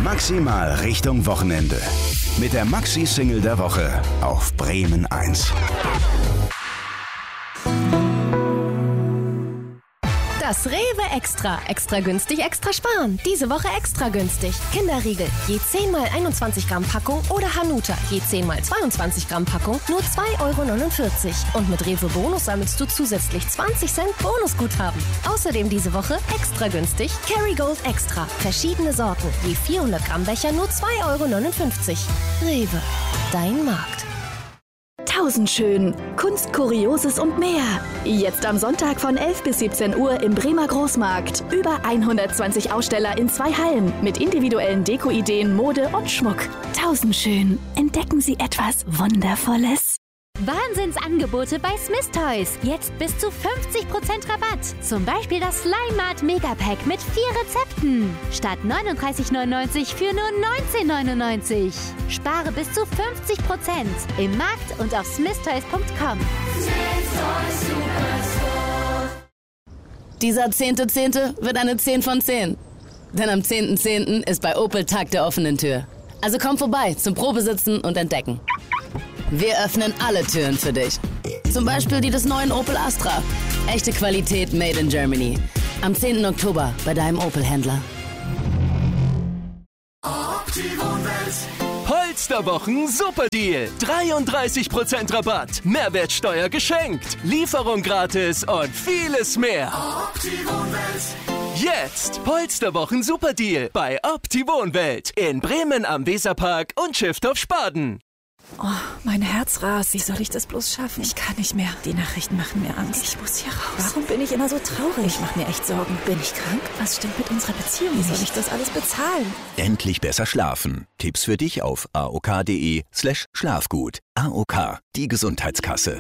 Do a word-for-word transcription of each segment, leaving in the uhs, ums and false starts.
Maximal Richtung Wochenende. Mit der Maxi-Single der Woche auf Bremen eins. Das Rewe Extra. Extra günstig, extra sparen. Diese Woche extra günstig. Kinderriegel, je zehn mal einundzwanzig Gramm Packung oder Hanuta, je zehn mal zweiundzwanzig Gramm Packung, nur zwei Euro neunundvierzig. Und mit Rewe Bonus sammelst du zusätzlich zwanzig Cent Bonusguthaben. Außerdem diese Woche extra günstig Kerrygold Extra. Verschiedene Sorten, je vierhundert Gramm Becher, nur zwei Euro neunundfünfzig. Rewe, dein Markt. Tausendschön, Kunst, Kurioses und mehr. Jetzt am Sonntag von elf bis siebzehn Uhr im Bremer Großmarkt. Über hundertzwanzig Aussteller in zwei Hallen mit individuellen Deko-Ideen, Mode und Schmuck. Tausendschön, entdecken Sie etwas Wundervolles. Wahnsinnsangebote bei Smith Toys. Jetzt bis zu fünfzig Prozent Rabatt. Zum Beispiel das Slime Mart Megapack mit vier Rezepten. Statt neununddreißig neunundneunzig für nur neunzehn neunundneunzig. Spare bis zu fünfzig Prozent im Markt und auf smith toys punkt com. Dieser zehnte zehnte wird eine zehn von zehn. Denn am zehnten zehnten ist bei Opel Tag der offenen Tür. Also komm vorbei zum Probesitzen und Entdecken. Wir öffnen alle Türen für dich. Zum Beispiel die des neuen Opel Astra. Echte Qualität made in Germany. Am zehnten Oktober bei deinem Opel-Händler. Polsterwochen Superdeal. dreiunddreißig Prozent Rabatt. Mehrwertsteuer geschenkt. Lieferung gratis und vieles mehr. Jetzt Polsterwochen Superdeal bei Opti-Wohnwelt. In Bremen am Weserpark und Schiffdorf Spaden. Oh, mein Herz rast. Wie soll ich das bloß schaffen? Ich kann nicht mehr. Die Nachrichten machen mir Angst. Ich muss hier raus. Warum bin ich immer so traurig? Ich mache mir echt Sorgen. Bin ich krank? Was stimmt mit unserer Beziehung? Wie soll ich das alles bezahlen? Endlich besser schlafen. Tipps für dich auf aok.de slash Schlafgut. A O K, die Gesundheitskasse.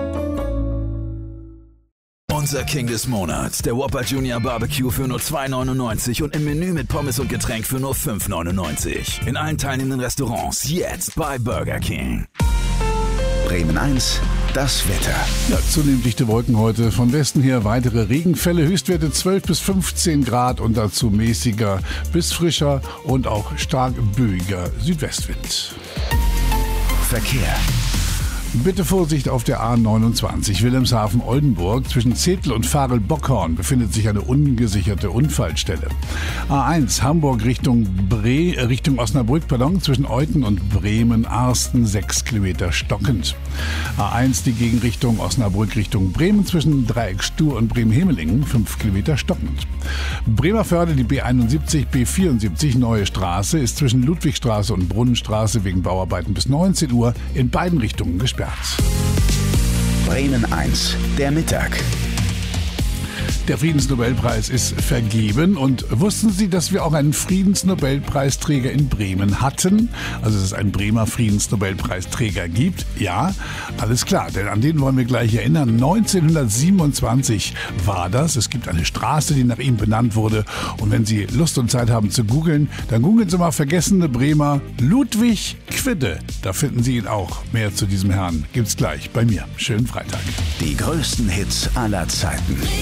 Unser King des Monats, der Whopper Junior Barbecue für nur zwei neunundneunzig und im Menü mit Pommes und Getränk für nur fünf neunundneunzig. In allen teilnehmenden Restaurants jetzt bei Burger King. Bremen eins, das Wetter. Ja, zunehmend dichte Wolken heute. Von Westen her weitere Regenfälle, Höchstwerte zwölf bis fünfzehn Grad und dazu mäßiger bis frischer und auch stark böiger Südwestwind. Verkehr. Bitte Vorsicht auf der A neunundzwanzig Wilhelmshaven-Oldenburg. Zwischen Zetel und Varel-Bockhorn befindet sich eine ungesicherte Unfallstelle. A eins Hamburg Richtung Bre, Richtung Osnabrück, pardon, zwischen Euthen und Bremen-Arsten sechs Kilometer stockend. A eins die Gegenrichtung Osnabrück Richtung Bremen zwischen Dreieck Stur und Bremen-Hemelingen fünf Kilometer stockend. Bremerförde die B einundsiebzig B vierundsiebzig Neue Straße ist zwischen Ludwigstraße und Brunnenstraße wegen Bauarbeiten bis neunzehn Uhr in beiden Richtungen gesperrt. Bremen eins, der Mittag. Der Friedensnobelpreis ist vergeben und wussten Sie, dass wir auch einen Friedensnobelpreisträger in Bremen hatten? Also dass es einen Bremer Friedensnobelpreisträger gibt? Ja, alles klar, denn an den wollen wir gleich erinnern. neunzehnhundertsiebenundzwanzig war das. Es gibt eine Straße, die nach ihm benannt wurde. Und wenn Sie Lust und Zeit haben zu googeln, dann googeln Sie mal vergessene Bremer Ludwig Quidde. Da finden Sie ihn auch. Mehr zu diesem Herrn gibt's gleich bei mir. Schönen Freitag. Die größten Hits aller Zeiten.